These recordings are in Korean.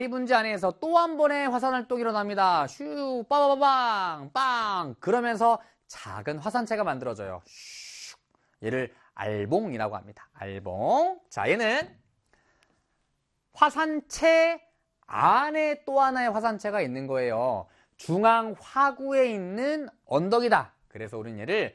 분지 안에서 또 한 번의 화산활동이 일어납니다. 슈, 빠바바방, 빵! 그러면서 작은 화산체가 만들어져요. 슈. 얘를 알봉이라고 합니다. 알봉. 자, 얘는 화산체 안에 또 하나의 화산체가 있는 거예요. 중앙 화구에 있는 언덕이다. 그래서 우리는 얘를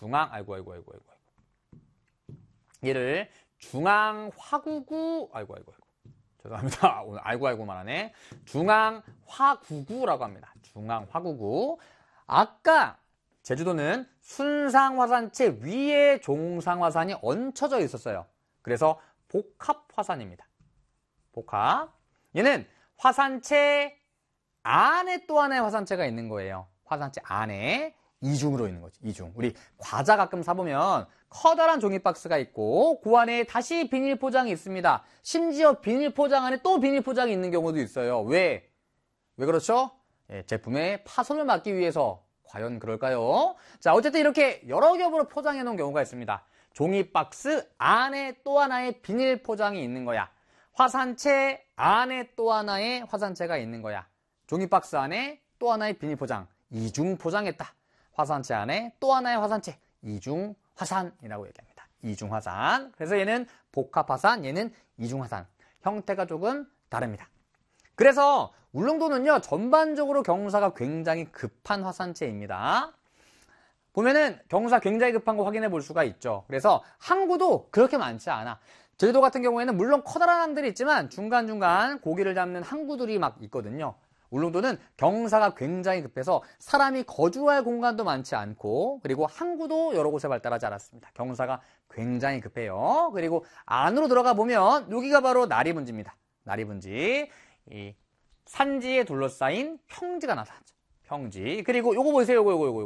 얘를 중앙 화구구, 죄송합니다. 오늘 알고만 하네. 중앙 화구구라고 합니다. 중앙 화구구. 아까 제주도는 순상 화산체 위에 종상 화산이 얹혀져 있었어요. 그래서 복합 화산입니다. 복합. 얘는 화산체 안에 또 하나의 화산체가 있는 거예요. 화산체 안에 이중으로 있는 거지. 이중. 우리 과자 가끔 사보면 커다란 종이 박스가 있고 그 안에 다시 비닐 포장이 있습니다. 심지어 비닐 포장 안에 또 비닐 포장이 있는 경우도 있어요. 왜 그렇죠? 제품의 파손을 막기 위해서. 과연 그럴까요? 자, 어쨌든 이렇게 여러 겹으로 포장해 놓은 경우가 있습니다. 종이 박스 안에 또 하나의 비닐 포장이 있는 거야. 화산체 안에 또 하나의 화산체가 있는 거야. 종이 박스 안에 또 하나의 비닐 포장. 이중 포장했다. 화산체 안에 또 하나의 화산체. 이중 화산이라고 얘기합니다. 이중 화산. 그래서 얘는 복합 화산, 얘는 이중 화산. 형태가 조금 다릅니다. 그래서 울릉도는요, 전반적으로 경사가 굉장히 급한 화산체입니다. 보면은 경사 굉장히 급한 거 확인해 볼 수가 있죠. 그래서 항구도 그렇게 많지 않아. 제주도 같은 경우에는 물론 커다란 항들이 있지만 중간중간 고기를 잡는 항구들이 막 있거든요. 울릉도는 경사가 굉장히 급해서 사람이 거주할 공간도 많지 않고, 그리고 항구도 여러 곳에 발달하지 않았습니다. 경사가 굉장히 급해요. 그리고 안으로 들어가 보면 여기가 바로 나리분지입니다. 나리분지. 이 산지에 둘러싸인 평지가 나타나죠. 평지. 그리고 요거 보세요.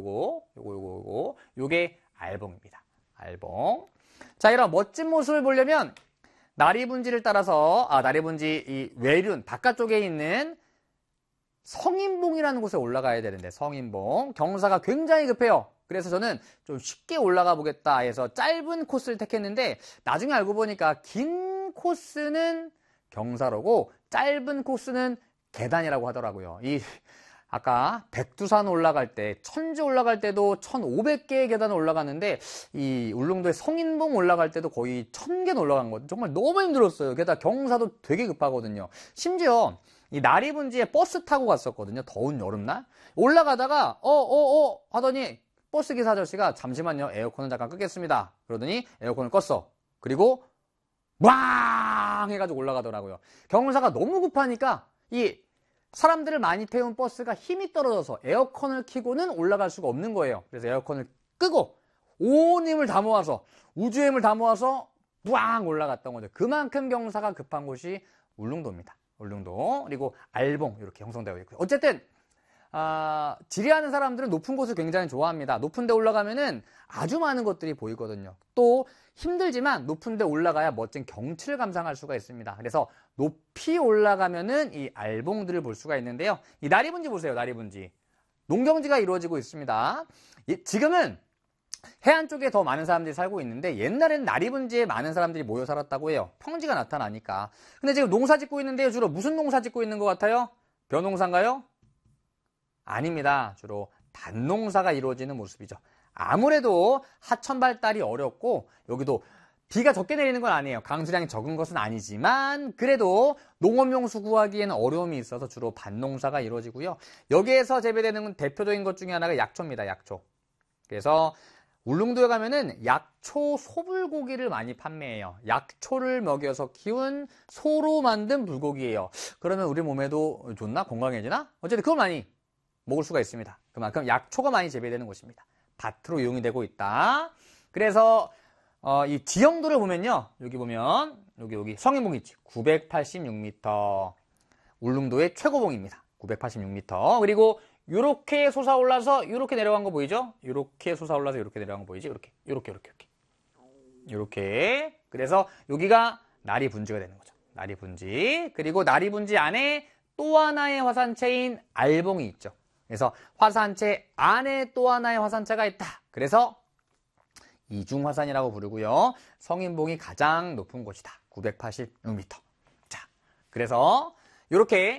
요게 알봉입니다. 알봉. 자, 이런 멋진 모습을 보려면 나리분지를 따라서 나리분지 이 외륜 바깥쪽에 있는 성인봉이라는 곳에 올라가야 되는데, 성인봉 경사가 굉장히 급해요. 그래서 저는 좀 쉽게 올라가 보겠다 해서 짧은 코스를 택했는데, 나중에 알고 보니까 긴 코스는 경사로고 짧은 코스는 계단이라고 하더라고요. 아까 백두산 올라갈 때, 천지 올라갈 때도 1,500개의 계단을 올라갔는데, 이 울릉도의 성인봉 올라갈 때도 거의 1,000개는 올라간 거 정말 너무 힘들었어요. 게다가 경사도 되게 급하거든요. 심지어 이 나리분지에 버스 타고 갔었거든요. 더운 여름날. 올라가다가 하더니 버스 기사 아저씨가 잠시만요, 에어컨을 잠깐 끄겠습니다. 그러더니 에어컨을 껐어. 그리고 왕 해가지고 올라가더라고요. 경사가 너무 급하니까 이 사람들을 많이 태운 버스가 힘이 떨어져서 에어컨을 켜고는 올라갈 수가 없는 거예요. 그래서 에어컨을 끄고 온 힘을 다 모아서, 우주의 힘을 다 모아서 왕 올라갔던 거죠. 그만큼 경사가 급한 곳이 울릉도입니다. 울릉도. 그리고 알봉 이렇게 형성되어 있고요. 어쨌든 지리하는 사람들은 높은 곳을 굉장히 좋아합니다. 높은 데 올라가면은 아주 많은 것들이 보이거든요. 또 힘들지만 높은 데 올라가야 멋진 경치를 감상할 수가 있습니다. 그래서 높이 올라가면은 이 알봉들을 볼 수가 있는데요. 이 나리분지 보세요. 나리분지. 농경지가 이루어지고 있습니다. 지금은 해안 쪽에 더 많은 사람들이 살고 있는데, 옛날에는 나리분지에 많은 사람들이 모여 살았다고 해요. 평지가 나타나니까. 근데 지금 농사 짓고 있는데요. 주로 무슨 농사 짓고 있는 것 같아요? 벼농사인가요? 아닙니다. 주로 밭농사가 이루어지는 모습이죠. 아무래도 하천 발달이 어렵고, 여기도 비가 적게 내리는 건 아니에요. 강수량이 적은 것은 아니지만 그래도 농업용수 구하기에는 어려움이 있어서 주로 밭농사가 이루어지고요. 여기에서 재배되는 대표적인 것 중에 하나가 약초입니다. 약초. 그래서 울릉도에 가면은 약초 소불고기를 많이 판매해요. 약초를 먹여서 키운 소로 만든 불고기예요. 그러면 우리 몸에도 좋나? 건강해지나? 어쨌든 그걸 많이 먹을 수가 있습니다. 그만큼 약초가 많이 재배되는 곳입니다. 밭으로 이용이 되고 있다. 그래서 이 지형도를 보면요. 여기 보면 여기 성인봉 있지. 986m. 울릉도의 최고봉입니다. 986m. 그리고 요렇게 솟아올라서 요렇게 내려간 거 보이죠? 요렇게 솟아올라서 요렇게 내려간 거 보이지? 요렇게. 그래서 여기가 나리분지가 되는 거죠. 나리분지. 그리고 나리분지 안에 또 하나의 화산체인 알봉이 있죠. 그래서 화산체 안에 또 하나의 화산체가 있다. 그래서 이중화산이라고 부르고요. 성인봉이 가장 높은 곳이다. 986m. 자, 그래서 이렇게